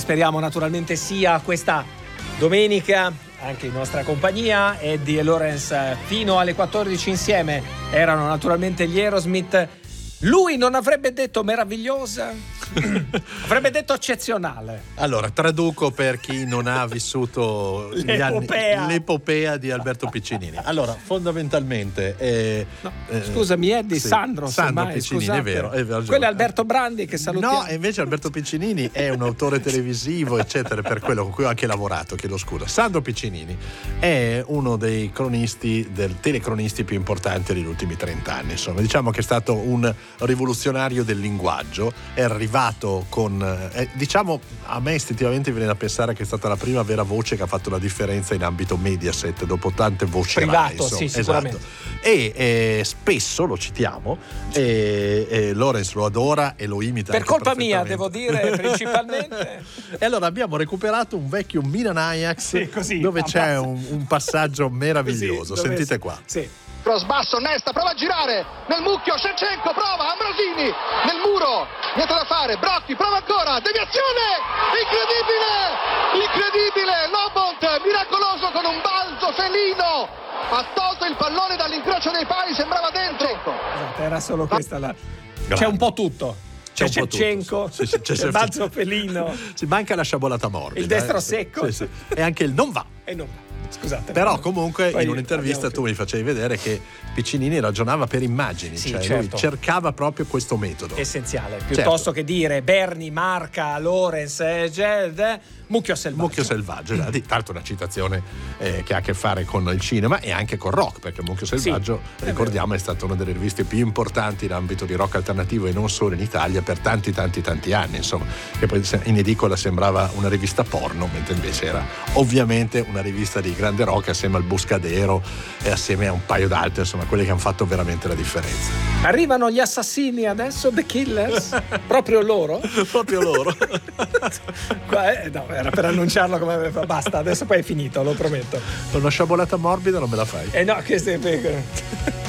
speriamo naturalmente sia questa domenica anche in nostra compagnia. Eddie e Lorenz fino alle 14 insieme erano naturalmente gli Aerosmith. Lui non avrebbe detto meravigliosa, avrebbe detto eccezionale. Allora, traduco per chi non ha vissuto l'epopea di Alberto Piccinini. Allora, fondamentalmente scusami Eddie, sì, Sandro Piccinini, scusate. È vero. Quello è Alberto Brandi, che salutiamo. No, invece Alberto Piccinini è un autore televisivo, eccetera, per quello con cui ho anche lavorato, chiedo scusa. Sandro Piccinini è uno dei telecronisti più importanti degli ultimi 30 anni, insomma. Diciamo che è stato un rivoluzionario del linguaggio, è arrivato con diciamo, a me istintivamente viene da pensare che è stata la prima vera voce che ha fatto la differenza in ambito Mediaset dopo tante voci privato, Rai, sì, sicuramente. Esatto. E spesso lo citiamo e Lorenz lo adora e lo imita per anche colpa mia, devo dire, principalmente. E allora abbiamo recuperato un vecchio Milan Ajax, sì, così, dove c'è un passaggio meraviglioso. Così, sentite qua. Sì. Cross basso, Nesta, prova a girare nel mucchio, Shevchenko, prova, Ambrosini nel muro, niente da fare, Brocchi, prova ancora, deviazione, incredibile, Lobont, miracoloso con un balzo felino, ha tolto il pallone dall'incrocio dei pali, sembrava dentro. Esatto, era solo questa la... C'è un po' tutto. C'è Shevchenko, c'è il balzo felino, ci manca la sciabolata morbida, il destro secco, sì. E anche il non va. E non va. Scusate, però comunque in un'intervista tu mi facevi vedere che Piccinini ragionava per immagini, sì, cioè certo. Lui cercava proprio questo metodo essenziale, piuttosto che dire Berni, Marca, Lorenz, Mucchio selvaggio. Tra l'altro una citazione che ha a che fare con il cinema e anche con rock, perché Mucchio selvaggio, sì, ricordiamo, è stata una delle riviste più importanti in ambito di rock alternativo e non solo in Italia per tanti anni, insomma, che poi in edicola sembrava una rivista porno, mentre invece era ovviamente una rivista di grande rock assieme al Buscadero e assieme a un paio d'altre, insomma, quelli che hanno fatto veramente la differenza. Arrivano gli assassini adesso, The Killers, proprio loro? Proprio loro. No, era per annunciarlo come basta, adesso poi è finito, lo prometto. Una sciabolata morbida non me la fai? No, che